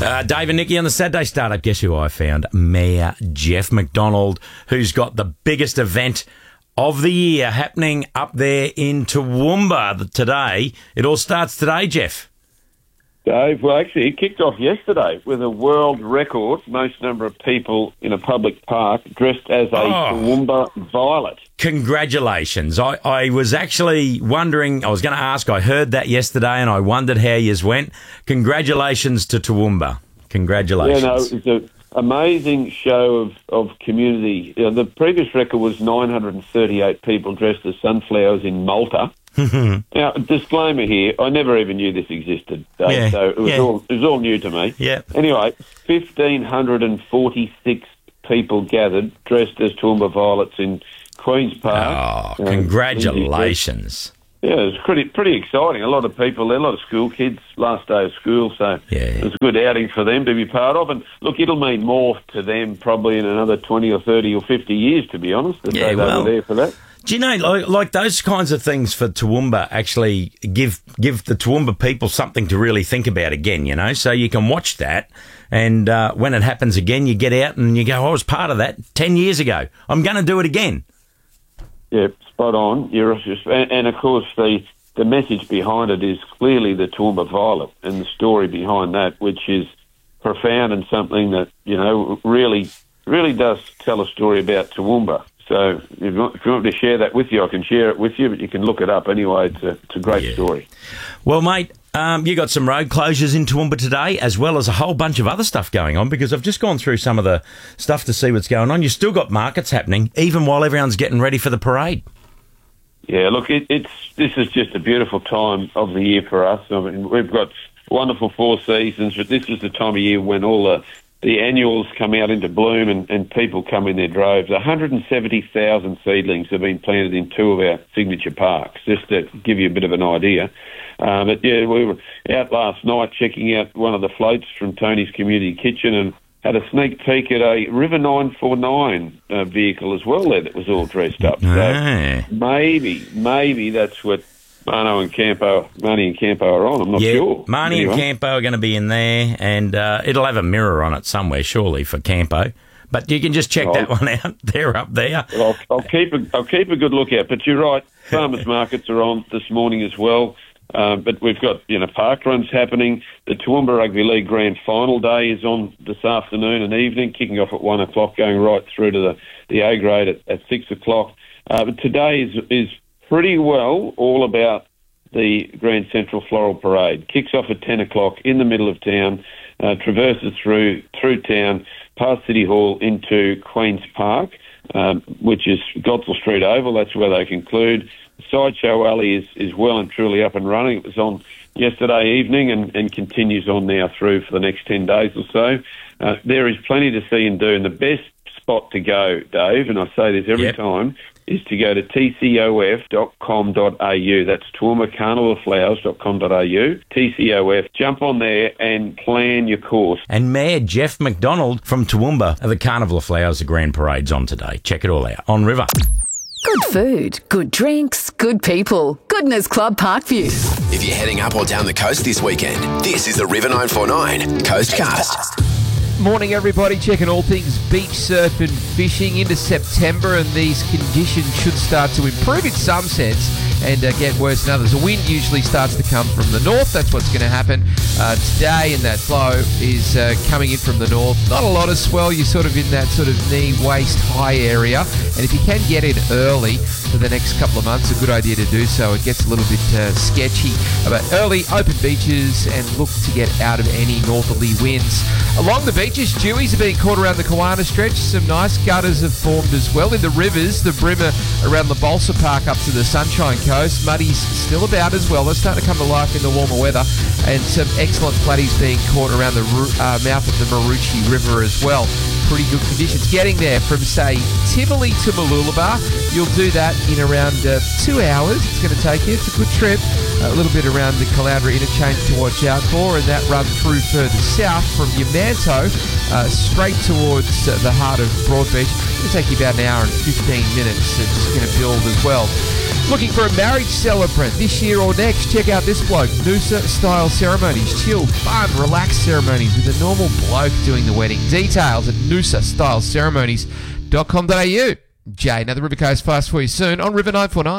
Dave and Nikki on the Saturday Startup. Guess who I found? Mayor Jeff McDonald, who's got the biggest event of the year happening up there in Toowoomba today. It all starts today, Jeff. Dave, well, actually, it kicked off yesterday with a world record, most number of people in a public park dressed as a Toowoomba violet. Congratulations. I was actually wondering, I was going to ask, I heard that yesterday and I wondered how yous went. Congratulations to Toowoomba. Congratulations. Yeah, no, it's an amazing show of community. The previous record was 938 people dressed as sunflowers in Malta. Now, disclaimer here, I never even knew this existed, Dave, so it was all new to me. Yeah. Anyway, 1,546 people gathered dressed as Toowoomba violets in Queen's Park. Oh, congratulations. Yeah, it was pretty exciting. A lot of people there, a lot of school kids, last day of school, so it was a good outing for them to be part of. And look, it'll mean more to them probably in another 20 or 30 or 50 years, to be honest, that they were there for that. Do you know, like those kinds of things for Toowoomba actually give the Toowoomba people something to really think about again, you know? So you can watch that, and when it happens again, you get out and you go, I was part of that 10 years ago. I'm going to do it again. Yeah, spot on. And of course, the message behind it is clearly the Toowoomba violet and the story behind that, which is profound and something that, you know, really does tell a story about Toowoomba. So if you want me to share that with you, I can share it with you, but you can look it up anyway. It's a great story. Well, mate, you got some road closures in Toowoomba today, as well as a whole bunch of other stuff going on, because I've just gone through some of the stuff to see what's going on. You've still got markets happening, even while everyone's getting ready for the parade. Yeah, look, this is just a beautiful time of the year for us. I mean, we've got wonderful four seasons, but this is the time of year when all the annuals come out into bloom and people come in their droves. 170,000 seedlings have been planted in two of our signature parks, just to give you a bit of an idea. But yeah, we were out last night checking out one of the floats from Tony's Community Kitchen and had a sneak peek at a River 949 vehicle as well there that was all dressed up. So maybe that's what Marnie and Campo are on. I'm not sure. Marnie and Campo are going to be in there, and it'll have a mirror on it somewhere, surely, for Campo. But you can just check that one out. They're up there. Well, I'll keep a good look out. But you're right, farmers markets are on this morning as well. But we've got park runs happening. The Toowoomba Rugby League Grand Final Day is on this afternoon and evening, kicking off at 1 o'clock, going right through to the A grade at 6 o'clock. But today is pretty well all about the Grand Central Floral Parade. Kicks off at 10 o'clock in the middle of town, traverses through town, past City Hall into Queen's Park, which is Gotzel Street Oval. That's where they conclude. Sideshow Alley is well and truly up and running. It was on yesterday evening and continues on now through for the next 10 days or so. There is plenty to see and do, and the best spot to go, Dave, and I say this every time, is to go to tcof.com.au. That's ToowoombaCarnivalFlowers.com.au. TCOF. Jump on there and plan your course. And Mayor Jeff McDonald from Toowoomba, the Carnival of Flowers, the Grand Parade's on today. Check it all out on River. Good food, good drinks, good people. Goodness Club Parkview. If you're heading up or down the coast this weekend, this is the River 949 Coastcast. Morning, everybody. Checking all things beach, surf and fishing into September, and these conditions should start to improve in some sense and get worse in others. The wind usually starts to come from the north. That's what's going to happen today, and that flow is coming in from the north. Not a lot of swell. You're sort of in that sort of knee, waist high area, and if you can get in early for the next couple of months, a good idea to do so. It gets a little bit sketchy, but early open beaches and look to get out of any northerly winds. Along the beaches, dewies are being caught around the Kawana stretch. Some nice gutters have formed as well. In the rivers, the Brimmer around the Balsa Park up to the Sunshine Coast. Muddies still about as well. They're starting to come to life in the warmer weather. And some excellent flatties being caught around the mouth of the Maroochy River as well. Pretty good conditions. Getting there from, say, Tivoli to Mooloolaba, you'll do that in around 2 hours. It's going to take you. It's a good trip. A little bit around the Caloundra interchange to watch out for, and that run through further south from Yamanto straight towards the heart of Broadbeach. It'll take you about an hour and 15 minutes. It's going to build as well. Looking for a marriage celebrant this year or next? Check out this bloke. Noosa Style Ceremonies. Chilled, fun, relaxed ceremonies with a normal bloke doing the wedding. Details at noosastyleceremonies.com.au. Jay, another River Coast Fast for you soon on River 949.